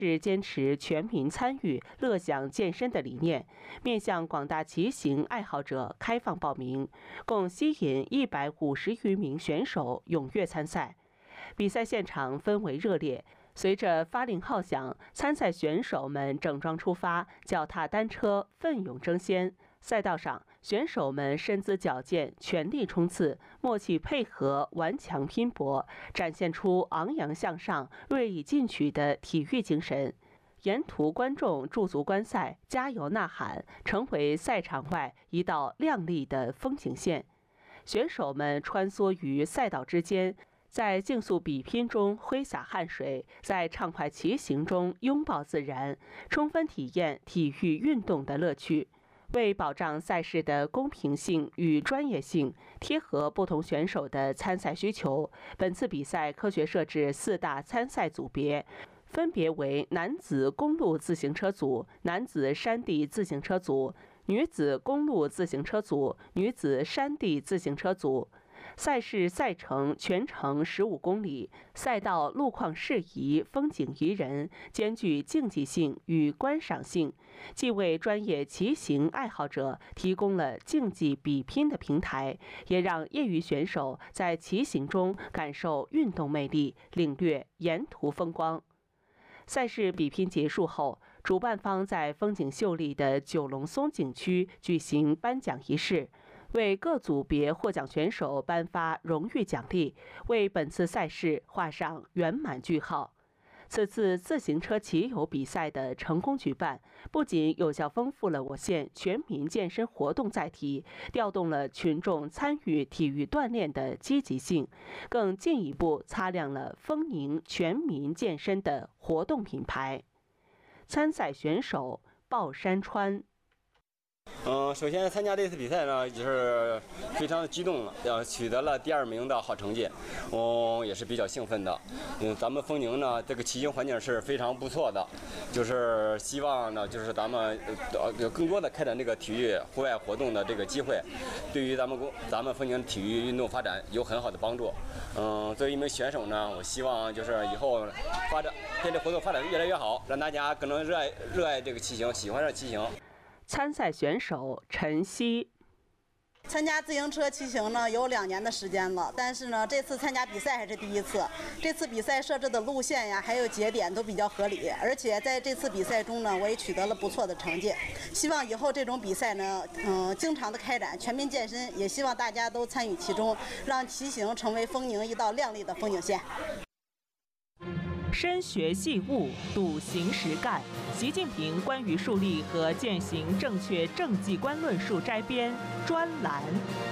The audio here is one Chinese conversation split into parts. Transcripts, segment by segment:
是坚持全民参与、乐享健身的理念，面向广大骑行爱好者开放报名，共吸引150余名选手踊跃参赛。比赛现场氛围热烈，随着发令号响，参赛选手们整装出发，脚踏单车，奋勇争先。赛道上，选手们身姿矫健，全力冲刺，默契配合，顽强拼搏，展现出昂扬向上、锐意进取的体育精神。沿途观众驻足观赛，加油呐喊，成为赛场外一道亮丽的风景线。选手们穿梭于赛道之间，在竞速比拼中挥洒汗水，在畅快骑行中拥抱自然，充分体验体育运动的乐趣。为保障赛事的公平性与专业性，贴合不同选手的参赛需求，本次比赛科学设置4大参赛组别，分别为男子公路自行车组、男子山地自行车组、女子公路自行车组、女子山地自行车组。赛事赛程全程15公里，赛道路况适宜，风景宜人，兼具竞技性与观赏性，既为专业骑行爱好者提供了竞技比拼的平台，也让业余选手在骑行中感受运动魅力，领略沿途风光。赛事比拼结束后，主办方在风景秀丽的九龙松景区举行颁奖仪式，为各组别获奖选手颁发荣誉奖励，为本次赛事画上圆满句号。此次自行车骑游比赛的成功举办，不仅有效丰富了我县全民健身活动载体，调动了群众参与体育锻炼的积极性，更进一步擦亮了丰宁全民健身的活动品牌。参赛选手鲍山川。 首先参加这次比赛呢，也是非常的激动了，取得了第2名的好成绩，也是比较兴奋的。咱们丰宁呢，这个骑行环境是非常不错的，就是希望呢，就是咱们有更多的开展这个体育户外活动的这个机会，对于咱们丰宁体育运动发展有很好的帮助。作为一名选手呢，我希望就是以后这活动发展越来越好，让大家更能热爱这个骑行，喜欢上骑行。 参赛选手陈曦。 参加自行车骑行呢有2年的时间了，但是呢这次参加比赛还是第1次。这次比赛设置的路线呀，还有节点都比较合理，而且在这次比赛中呢，我也取得了不错的成绩。希望以后这种比赛呢，经常的开展，全民健身，也希望大家都参与其中，让骑行成为丰宁一道亮丽的风景线。 深学细悟，笃行实干。习近平关于树立和践行正确政绩观论述摘编专栏。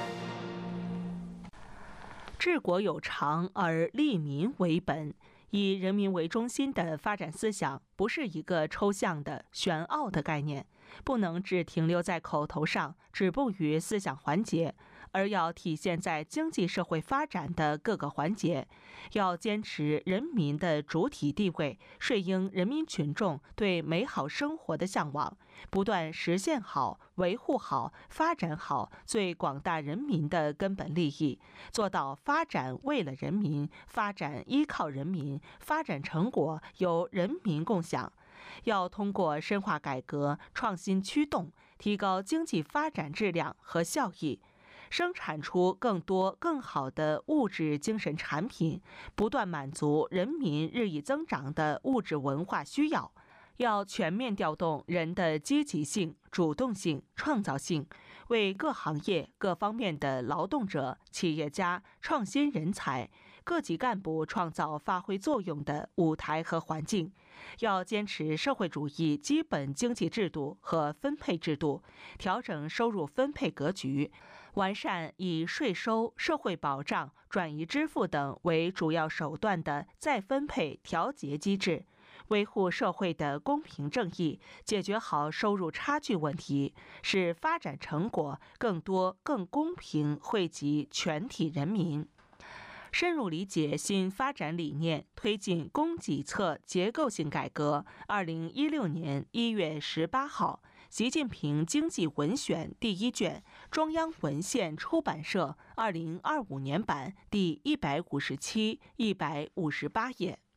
治国有常而利民为本，以人民为中心的发展思想不是一个抽象的玄奥的概念，不能只停留在口头上，止步于思想环节，而要体现在经济社会发展的各个环节，要坚持人民的主体地位，顺应人民群众对美好生活的向往，不断实现好、维护好、发展好最广大人民的根本利益，做到发展为了人民，发展依靠人民，发展成果由人民共享。要通过深化改革、创新驱动，提高经济发展质量和效益，生产出更多更好的物质精神产品，不断满足人民日益增长的物质文化需要。要全面调动人的积极性、主动性、创造性，为各行业各方面的劳动者、企业家、创新人才、各级干部创造发挥作用的舞台和环境。要坚持社会主义基本经济制度和分配制度，调整收入分配格局，完善以税收、社会保障、转移支付等为主要手段的再分配调节机制，维护社会的公平正义，解决好收入差距问题，使发展成果更多、更公平惠及全体人民。深入理解新发展理念，推进供给侧结构性改革。2016年1月18号，习近平经济文选第1卷，中央文献出版社2025年版第157、158页。